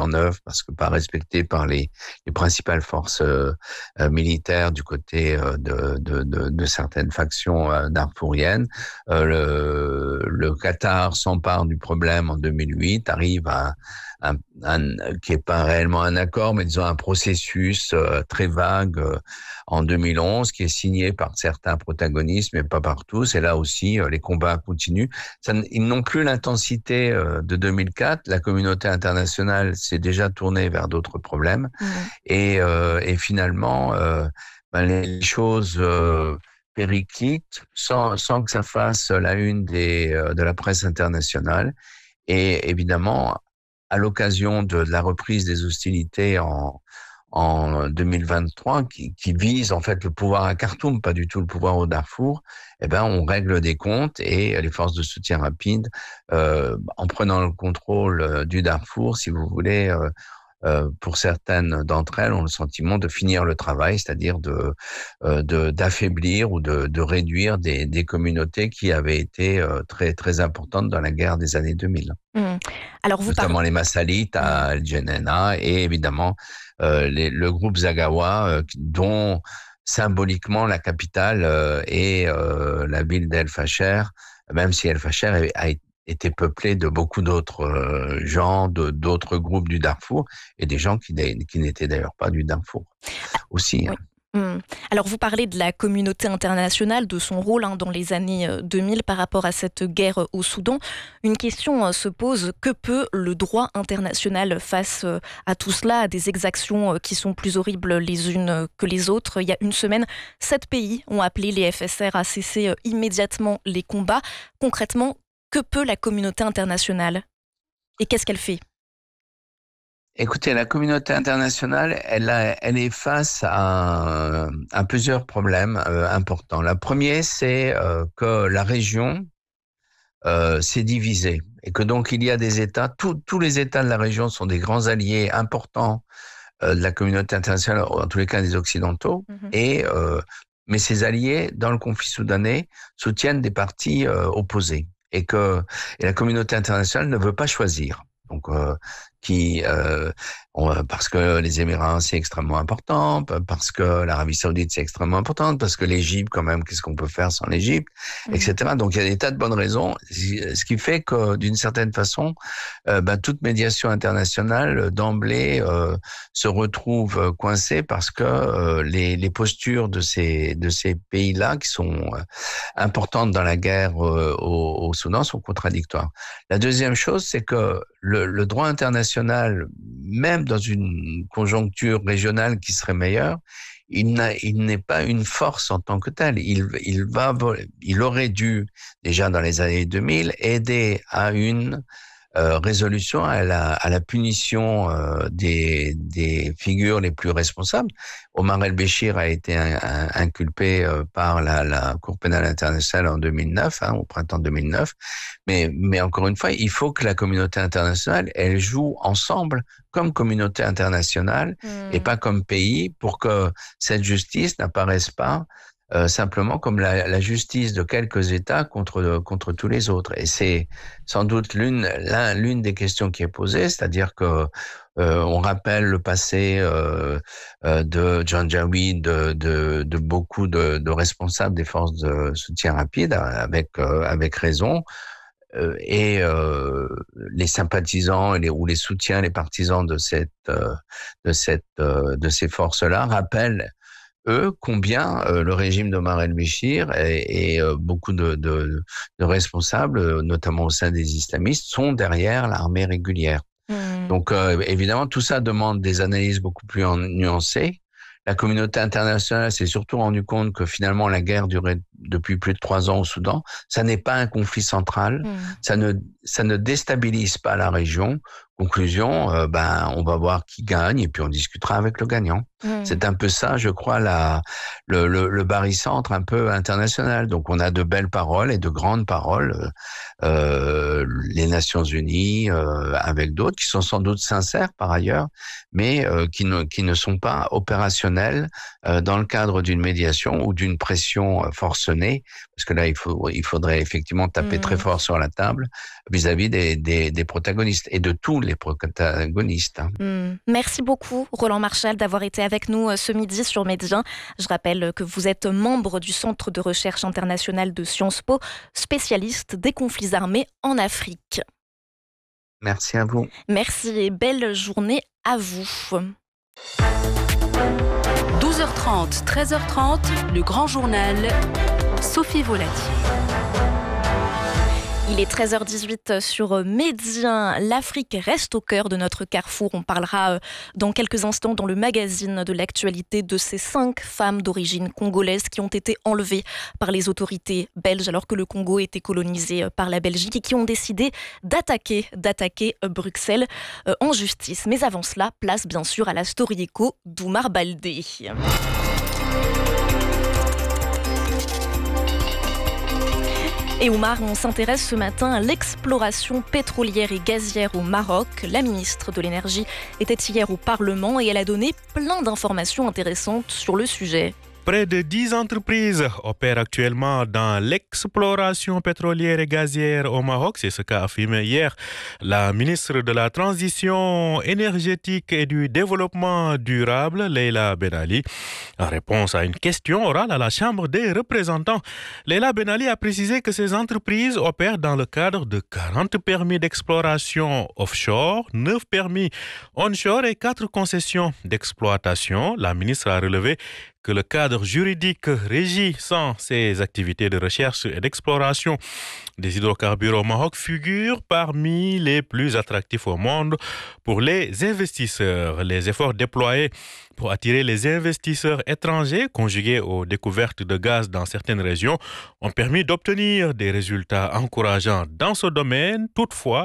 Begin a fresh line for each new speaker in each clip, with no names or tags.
en œuvre parce que pas respecté par les principales forces militaires du côté de certaines factions darfouriennes. Le Qatar s'empare du problème en 2008, arrive à qui est pas réellement un accord, mais disons un processus très vague en 2011, qui est signé par certains protagonistes, mais pas par tous. Et là aussi, les combats continuent. Ils n'ont plus l'intensité de 2004. La communauté internationale s'est déjà tournée vers d'autres problèmes.
Mmh.
Et finalement, les choses périclitent sans que ça fasse la une de la presse internationale. Et évidemment, à l'occasion de la reprise des hostilités en 2023, qui vise en fait le pouvoir à Khartoum, pas du tout le pouvoir au Darfour, eh ben on règle des comptes et les forces de soutien rapide, en prenant le contrôle du Darfour, si vous voulez. Pour certaines d'entre elles, ont le sentiment de finir le travail, c'est-à-dire d'affaiblir ou de réduire des communautés qui avaient été très très importantes dans la guerre des années 2000,
Mmh. Alors vous parlez.
notamment les Massalites
Mmh.
à El Geneina et évidemment le groupe Zagawa, dont symboliquement la capitale est la ville d'El Fasher, même si El Fasher a été peuplée de beaucoup d'autres gens, d'autres groupes du Darfour et des gens qui n'étaient d'ailleurs pas du Darfour aussi.
Oui. Mmh. Alors vous parlez de la communauté internationale, de son rôle dans les années 2000 par rapport à cette guerre au Soudan. Une question se pose: que peut le droit international face à tout cela, à des exactions qui sont plus horribles les unes que les autres? Il y a une semaine, 7 pays ont appelé les FSR à cesser immédiatement les combats. Concrètement, que peut la communauté internationale et qu'est-ce qu'elle fait?
Écoutez, la communauté internationale, elle est face à plusieurs problèmes importants. Le premier, c'est que la région s'est divisée et que donc il y a des États, tous les États de la région sont des grands alliés importants de la communauté internationale, en tous les cas des Occidentaux,
Mmh.
et mais ces alliés, dans le conflit soudanais, soutiennent des partis opposés et la communauté internationale ne veut pas choisir. Donc, parce que les Émirats, c'est extrêmement important, parce que l'Arabie Saoudite, c'est extrêmement important, parce que l'Égypte, quand même, qu'est-ce qu'on peut faire sans l'Égypte,
Mmh.
etc. Donc, il y a des tas de bonnes raisons, ce qui fait que, d'une certaine façon, toute médiation internationale, d'emblée, se retrouve coincée parce que les postures de ces pays-là, qui sont importantes dans la guerre au Soudan, sont contradictoires. La deuxième chose, c'est que le droit international, même dans une conjoncture régionale qui serait meilleure, il n'est pas une force en tant que tel. Il aurait dû, déjà dans les années 2000, aider à une résolution, à la punition des figures les plus responsables. Omar el-Béchir a été inculpé par la Cour pénale internationale en 2009, au printemps 2009. Mais encore une fois, il faut que la communauté internationale, elle joue ensemble comme communauté internationale et
Mmh.
pas comme pays pour que cette justice n'apparaisse pas simplement comme la justice de quelques États contre tous les autres. Et c'est sans doute l'une des questions qui est posée, c'est-à-dire que on rappelle le passé de Janjaweed, de beaucoup de responsables des forces de soutien rapide, avec raison. Les sympathisants ou les soutiens, les partisans de ces forces-là rappellent eux combien le régime d'Omar el-Béchir et beaucoup de responsables, notamment au sein des islamistes, sont derrière l'armée régulière.
Mmh.
Donc évidemment, tout ça demande des analyses beaucoup plus nuancées. La communauté internationale s'est surtout rendu compte que finalement la guerre durait depuis plus de 3 ans au Soudan. Ça n'est pas un conflit central.
Mmh.
Ça ne déstabilise pas la région. Conclusion, on va voir qui gagne et puis on discutera avec le gagnant.
Mmh.
C'est un peu ça, je crois, le barycentre un peu international. Donc on a de belles paroles et de grandes paroles. Les Nations Unies, avec d'autres qui sont sans doute sincères par ailleurs, mais qui ne sont pas opérationnels dans le cadre d'une médiation ou d'une pression force sonner, parce que là, il faudrait effectivement taper très fort sur la table vis-à-vis des protagonistes et de tous les protagonistes.
Merci beaucoup, Roland Marchal, d'avoir été avec nous ce midi sur Médien. Je rappelle que vous êtes membre du Centre de recherche international de Sciences Po, spécialiste des conflits armés en Afrique.
Merci à vous.
Merci et belle journée à vous.
12h30, 13h30, le grand journal, Sophie Volatier.
Il est 13h18 sur Médien. L'Afrique reste au cœur de notre carrefour. On parlera dans quelques instants dans le magazine de l'actualité de ces 5 femmes d'origine congolaise qui ont été enlevées par les autorités belges alors que le Congo était colonisé par la Belgique et qui ont décidé d'attaquer Bruxelles en justice. Mais avant cela, place bien sûr à la story écho d'Oumar Baldé. Et Oumar, on s'intéresse ce matin à l'exploration pétrolière et gazière au Maroc. La ministre de l'Énergie était hier au Parlement et elle a donné plein d'informations intéressantes sur le sujet.
Près de 10 entreprises opèrent actuellement dans l'exploration pétrolière et gazière au Maroc. C'est ce qu'a affirmé hier la ministre de la Transition énergétique et du Développement durable, Leïla Ben Ali. En réponse à une question orale à la Chambre des représentants, Leïla Ben Ali a précisé que ces entreprises opèrent dans le cadre de 40 permis d'exploration offshore, 9 permis onshore et 4 concessions d'exploitation. La ministre a relevé que le cadre juridique régissant ces activités de recherche et d'exploration des hydrocarbures au Maroc figure parmi les plus attractifs au monde pour les investisseurs. Les efforts déployés pour attirer les investisseurs étrangers, conjugués aux découvertes de gaz dans certaines régions, ont permis d'obtenir des résultats encourageants dans ce domaine. Toutefois,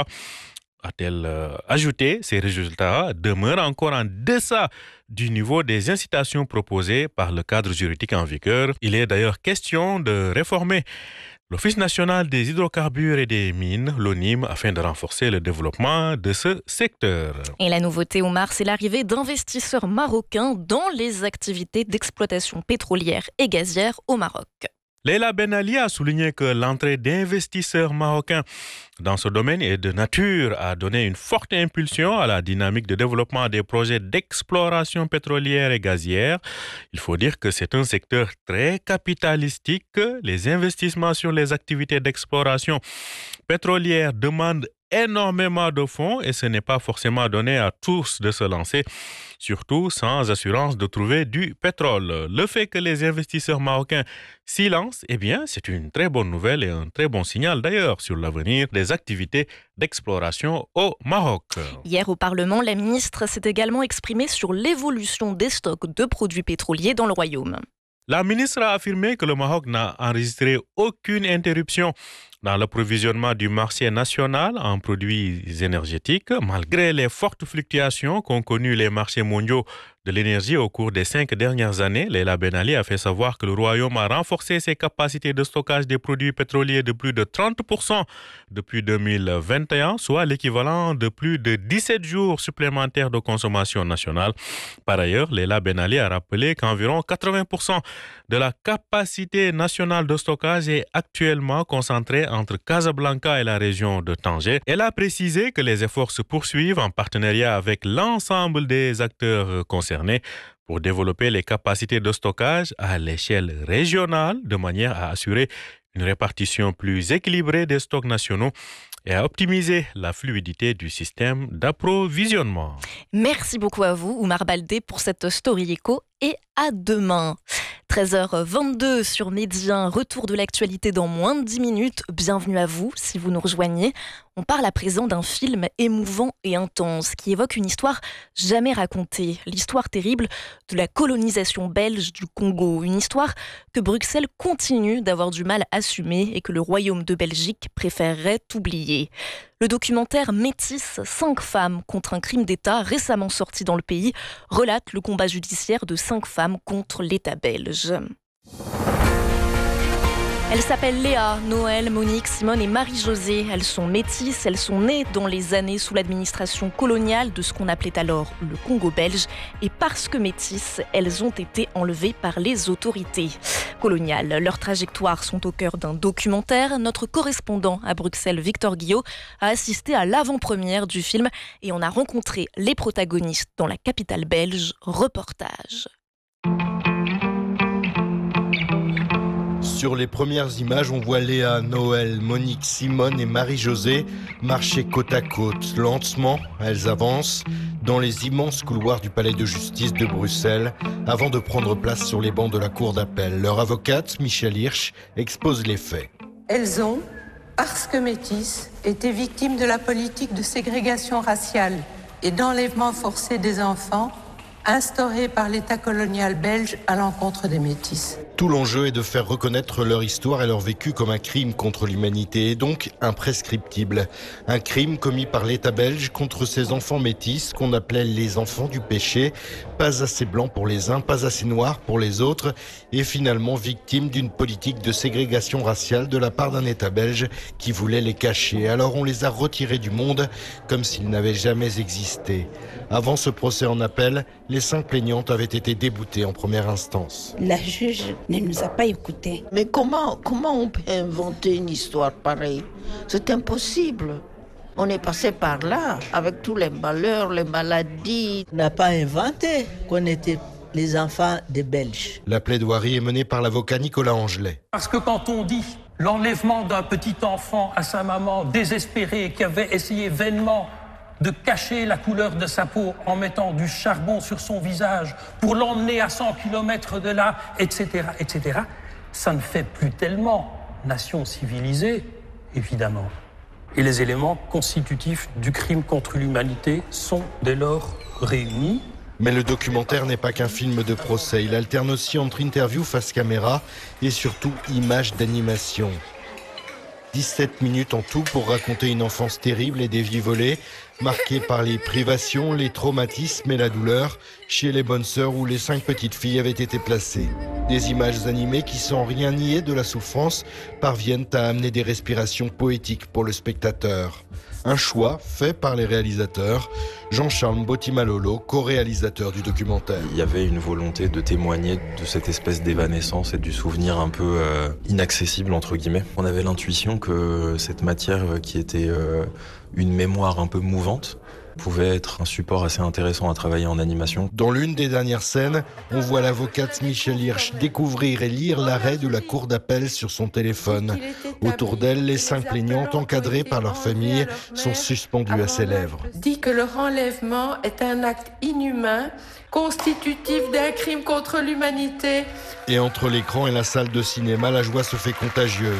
a-t-elle ajouté, ces résultats demeurent encore en deçà du niveau des incitations proposées par le cadre juridique en vigueur. Il est d'ailleurs question de réformer l'Office national des hydrocarbures et des mines, l'ONIM, afin de renforcer le développement de ce secteur.
Et la nouveauté, Oumar, c'est l'arrivée d'investisseurs marocains dans les activités d'exploitation pétrolière et gazière au Maroc.
Leïla Ben Ali a souligné que l'entrée d'investisseurs marocains dans ce domaine est de nature à donner une forte impulsion à la dynamique de développement des projets d'exploration pétrolière et gazière. Il faut dire que c'est un secteur très capitalistique. Les investissements sur les activités d'exploration pétrolière demandent énormément de fonds et ce n'est pas forcément donné à tous de se lancer, surtout sans assurance de trouver du pétrole. Le fait que les investisseurs marocains s'y lancent, eh bien, c'est une très bonne nouvelle et un très bon signal d'ailleurs sur l'avenir des activités d'exploration au Maroc.
Hier au Parlement, la ministre s'est également exprimée sur l'évolution des stocks de produits pétroliers dans le royaume.
La ministre a affirmé que le Maroc n'a enregistré aucune interruption dans l'approvisionnement du marché national en produits énergétiques, malgré les fortes fluctuations qu'ont connues les marchés mondiaux de l'énergie au cours des 5 dernières années. Leïla Ben Ali a fait savoir que le Royaume a renforcé ses capacités de stockage des produits pétroliers de plus de 30% depuis 2021, soit l'équivalent de plus de 17 jours supplémentaires de consommation nationale. Par ailleurs, Leïla Ben Ali a rappelé qu'environ 80% de la capacité nationale de stockage est actuellement concentrée entre Casablanca et la région de Tanger. Elle a précisé que les efforts se poursuivent en partenariat avec l'ensemble des acteurs concernés pour développer les capacités de stockage à l'échelle régionale de manière à assurer une répartition plus équilibrée des stocks nationaux et à optimiser la fluidité du système d'approvisionnement.
Merci beaucoup à vous, Oumar Baldé, pour cette story écho et à demain. 13h22 sur Médien, retour de l'actualité dans moins de 10 minutes. Bienvenue à vous si vous nous rejoignez. On parle à présent d'un film émouvant et intense qui évoque une histoire jamais racontée, l'histoire terrible de la colonisation belge du Congo, une histoire que Bruxelles continue d'avoir du mal à assumer et que le Royaume de Belgique préférerait oublier. Le documentaire Métis, 5 femmes contre un crime d'État, récemment sorti dans le pays, relate le combat judiciaire de 5 femmes contre l'État belge. Elles s'appellent Léa, Noël, Monique, Simone et Marie-Josée. Elles sont métisses, elles sont nées dans les années sous l'administration coloniale de ce qu'on appelait alors le Congo belge. Et parce que métisses, elles ont été enlevées par les autorités coloniales. Leurs trajectoires sont au cœur d'un documentaire. Notre correspondant à Bruxelles, Victor Guillot, a assisté à l'avant-première du film et on a rencontré les protagonistes dans la capitale belge. Reportage.
Sur les premières images, on voit Léa, Noël, Monique, Simone et Marie-Josée marcher côte à côte. Lentement, elles avancent dans les immenses couloirs du palais de justice de Bruxelles avant de prendre place sur les bancs de la cour d'appel. Leur avocate, Michèle Hirsch, expose les faits.
Elles ont, parce que métisses, été victimes de la politique de ségrégation raciale et d'enlèvement forcé des enfants instaurée par l'État colonial belge à l'encontre des métisses.
Tout l'enjeu est de faire reconnaître leur histoire et leur vécu comme un crime contre l'humanité et donc imprescriptible. Un crime commis par l'État belge contre ces enfants métis qu'on appelait les enfants du péché, pas assez blancs pour les uns, pas assez noirs pour les autres, et finalement victimes d'une politique de ségrégation raciale de la part d'un État belge qui voulait les cacher. Alors on les a retirés du monde comme s'ils n'avaient jamais existé. Avant ce procès en appel, les 5 plaignantes avaient été déboutées en première instance.
La juge ne nous a pas écoutés.
Mais comment on peut inventer une histoire pareille? C'est impossible. On est passé par là, avec tous les malheurs, les maladies.
On n'a pas inventé qu'on était les enfants des Belges.
La plaidoirie est menée par l'avocat Nicolas Angelet.
Parce que quand on dit l'enlèvement d'un petit enfant à sa maman désespérée qui avait essayé vainement de cacher la couleur de sa peau en mettant du charbon sur son visage pour l'emmener à 100 km de là, etc., ça ne fait plus tellement nation civilisée, évidemment. Et les éléments constitutifs du crime contre l'humanité sont dès lors réunis.
Mais le documentaire n'est pas qu'un film de procès. Il alterne aussi entre interview face caméra et surtout images d'animation. 17 minutes en tout pour raconter une enfance terrible et des vies volées, marquée par les privations, les traumatismes et la douleur, chez les bonnes sœurs où les 5 petites filles avaient été placées. Des images animées qui, sans rien nier de la souffrance, parviennent à amener des respirations poétiques pour le spectateur. Un choix fait par les réalisateurs. Jean-Charles Mboti-Malolo, co-réalisateur du documentaire.
Il y avait une volonté de témoigner de cette espèce d'évanescence et du souvenir un peu inaccessible, entre guillemets. On avait l'intuition que cette matière qui était une mémoire un peu mouvante pouvait être un support assez intéressant à travailler en animation.
Dans l'une des dernières scènes, on voit l'avocate Michèle Hirsch découvrir et lire l'arrêt de la cour d'appel sur son téléphone. Autour d'elle, les 5 plaignantes, encadrées par leur famille, sont suspendues à ses lèvres.
Dit que leur enlèvement est un acte inhumain, constitutif d'un crime contre l'humanité.
Et entre l'écran et la salle de cinéma, la joie se fait contagieuse.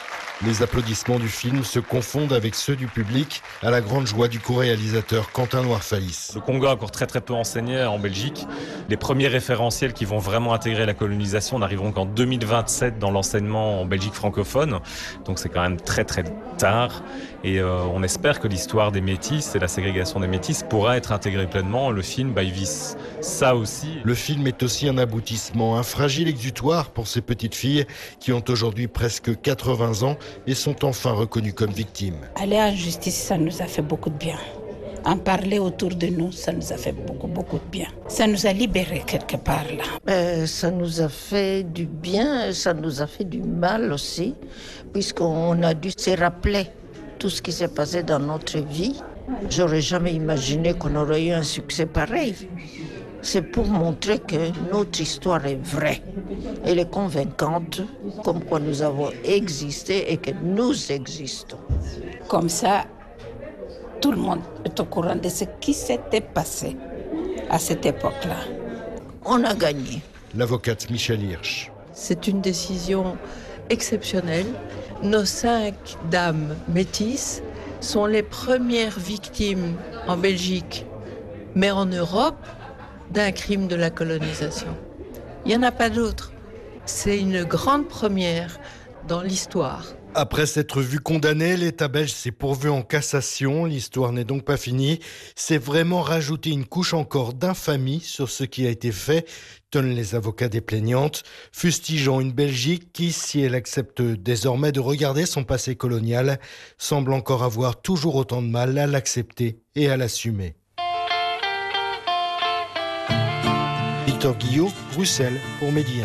Les applaudissements du film se confondent avec ceux du public à la grande joie du co-réalisateur Quentin Noirfalis.
Le Congo a encore très peu enseigné en Belgique. Les premiers référentiels qui vont vraiment intégrer la colonisation n'arriveront qu'en 2027 dans l'enseignement en Belgique francophone. Donc c'est quand même très tard. Et on espère que l'histoire des métis et la ségrégation des métis pourra être intégrée pleinement. Le film, il vise ça aussi.
Le film est aussi un aboutissement, un fragile exutoire pour ces petites filles qui ont aujourd'hui presque 80 ans et sont enfin reconnues comme victimes.
Aller en justice, ça nous a fait beaucoup de bien. En parler autour de nous, ça nous a fait beaucoup de bien. Ça nous a libérés quelque part là.
Ça nous a fait du bien, ça nous a fait du mal aussi, puisqu'on a dû se rappeler tout ce qui s'est passé dans notre vie. J'aurais jamais imaginé qu'on aurait eu un succès pareil. C'est pour montrer que notre histoire est vraie. Elle est convaincante, comme quoi nous avons existé et que nous existons.
Comme ça, tout le monde est au courant de ce qui s'était passé à cette époque-là.
On a gagné.
L'avocate Michèle Hirsch.
C'est une décision exceptionnelle. Nos 5 dames métisses sont les premières victimes en Belgique, mais en Europe, d'un crime de la colonisation. Il n'y en a pas d'autre. C'est une grande première dans l'histoire
Après s'être vu condamné, l'État belge s'est pourvu en cassation. L'histoire n'est donc pas finie. C'est vraiment rajouter une couche encore d'infamie sur ce qui a été fait, tonnent les avocats des plaignantes, fustigeant une Belgique qui, si elle accepte désormais de regarder son passé colonial, semble encore avoir toujours autant de mal à l'accepter et à l'assumer. Victor Guillot, Bruxelles, pour Medi 1.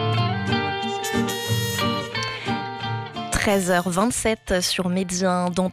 13h27 sur Medi 1. Dans